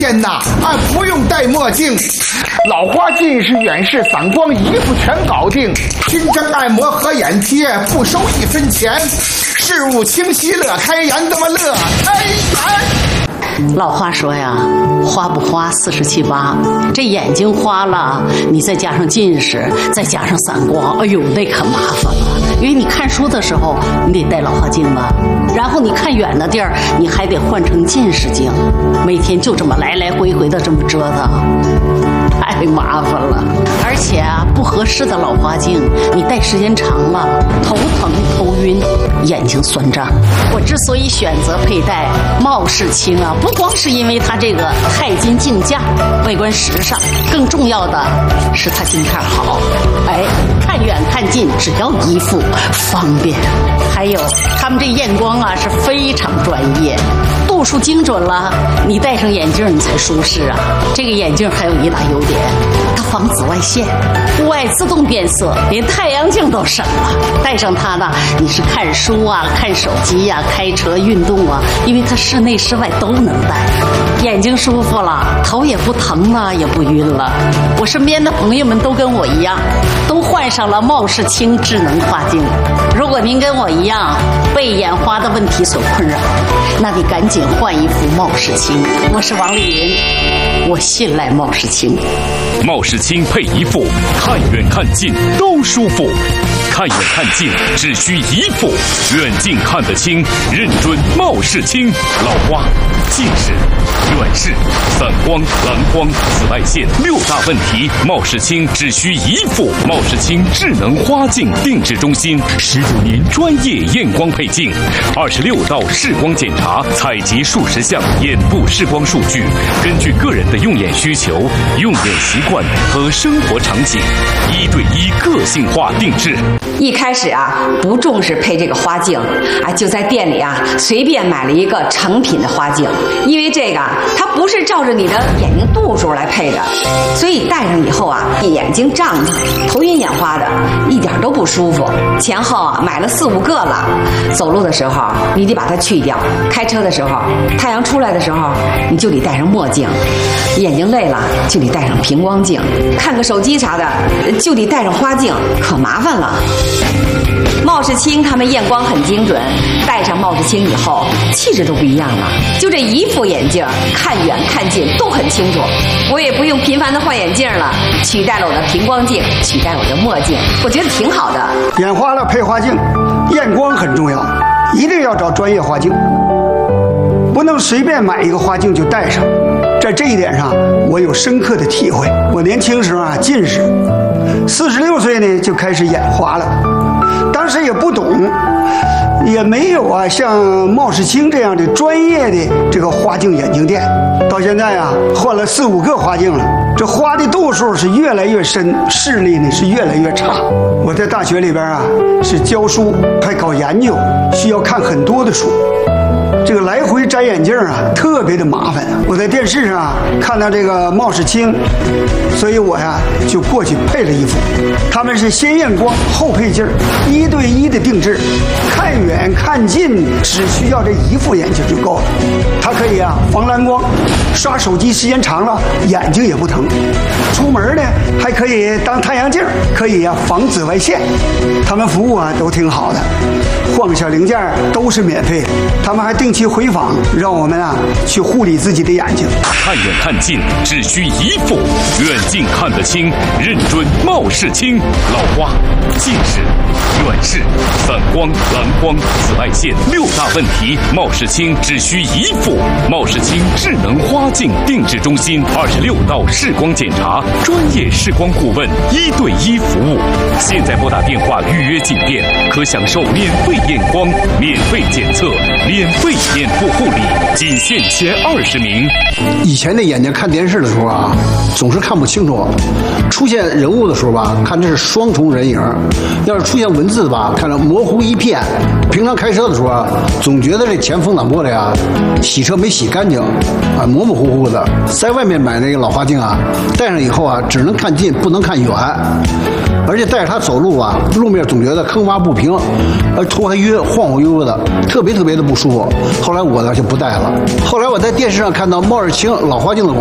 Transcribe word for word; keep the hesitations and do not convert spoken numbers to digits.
天哪，啊，不用戴墨镜，老花近视、远视、散光一副全搞定。新增按摩和眼贴，不收一分钱。事物清晰乐开颜，这么乐开颜。 老话说呀，花不花四十七八，这眼睛花了，你再加上近视，再加上散光，哎呦，那可麻烦了。因为你看书的时候，你得戴老花镜吧，然后你看远的地儿，你还得换成近视镜，每天就这么来来回回的这么折腾，太麻烦了。而且啊，不合适的老花镜，你戴时间长了，头疼、头晕，眼睛酸胀。我之所以选择佩戴茂世清啊，不光是因为它这个钛金镜架外观时尚，更重要的是它镜片好，哎，看远看近只要一副，方便。还有他们这验光啊是非常专业，度数精准了，你戴上眼镜你才舒适啊。这个眼镜还有一大优点，它防紫外线，户外自动变色，连太阳镜都省了。戴上它呢，你是看书啊、看手机呀、啊、开车、运动啊，因为它室内室外都能戴，眼睛舒服了，头也不疼了，也不晕了。我身边的朋友们都跟我一样，都换上了茂世清智能花镜。如果您跟我一样被眼花的问题所困扰，那你赶紧换一副茂世清。我是王丽云，我信赖茂世清。 茂世清配一副，看远看近都舒服。看远看近只需一副，远近看得清，认准茂世清。老花、近视、远视、散光、蓝光、紫外线六大问题，茂世清只需一副。茂世清智能花镜定制中心，十九年专业验光配镜，二十六道视光检查，采集数十项眼部视光数据，根据个人的用眼需求、用眼习惯和生活场景，一对一个性化定制。 一开始啊，不重视配这个花镜，啊，就在店里啊随便买了一个成品的花镜，因为这个它不是照着你的眼睛度数来配的，所以戴上以后啊，眼睛胀胀、头晕眼花的，一点都不舒服。前后啊买了四五个了，走路的时候你得把它去掉，开车的时候，太阳出来的时候你就得戴上墨镜，眼睛累了就得戴上平光镜，看个手机啥的就得戴上花镜，可麻烦了。茂世清他们验光很精准，戴上茂世清以后气质都不一样了，就这一副眼镜看远看近都很清楚，我也不用频繁的换眼镜了，取代了我的平光镜，取代我的墨镜，我觉得挺好的。 眼花了配花镜，验光很重要，一定要找专业花镜，不能随便买一个花镜就戴上。在这一点上我有深刻的体会。我年轻时候啊近视，四十六岁呢就开始眼花了，当时也不懂，也没有啊像茂世清这样的专业的这个花镜眼镜店。到现在啊换了四五个花镜了，这花的度数是越来越深，视力呢是越来越差。我在大学里边啊是教书还搞研究，需要看很多的书，这个来回摘眼镜啊特别的麻烦。我在电视上、啊、看到这个茂世清，所以我呀就过去配了一副。他们是先验光后配镜，一对一的定制，看远看近只需要这一副眼镜就够了。它可以啊防蓝光，刷手机时间长了眼睛也不疼。出门呢还可以当太阳镜，可以啊防紫外线。他们服务啊都挺好的，换个小零件都是免费的。他们还定期回访，让我们啊去护理自己的眼睛。 看远看近只需一副，远近看得清，认准茂世清。老花、近视、远视、散光、蓝光、紫外线六大问题，茂世清只需一副。茂世清智能花镜定制中心，二十六道视光检查，专业视光顾问，一对一服务。现在拨打电话预约进店，可享受免费验光、免费检测、免费眼部护理，仅限前二十名。 以前的眼睛看电视的时候啊，总是看不清楚，出现人物的时候吧，看这是双重人影；要是出现文字吧，看着模糊一片。平常开车的时候啊，总觉得这前风挡玻璃啊，洗车没洗干净，啊，模模糊糊的。在外面买那个老花镜啊，戴上以后啊，只能看近，不能看远。而且带着它走路啊，路面总觉得坑洼不平，而头还晕，晃晃悠悠的，特别特别的不舒服。 后来我呢就不戴了。后来我在电视上看到茂日清老花镜的广告。